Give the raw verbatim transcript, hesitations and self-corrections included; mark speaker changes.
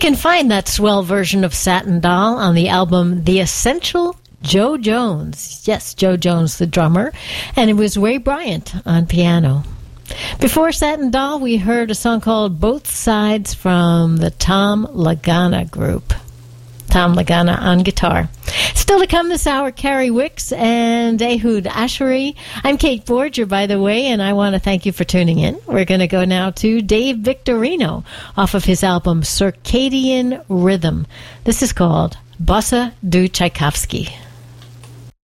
Speaker 1: can find that swell version of Satin Doll on the album The Essential Joe Jones. Yes, Joe Jones, the drummer. And it was Ray Bryant on piano. Before Satin Doll, we heard a song called Both Sides from the Tom Lagana Group. Tom Lagana on guitar. Still to come this hour, Carrie Wicks and Ehud Asheri. I'm Kate Forger, by the way, and I want to thank you for tuning in. We're going to go now to Dave Victorino off of his album Circadian Rhythm. This is called Bossa do Tchaikovsky.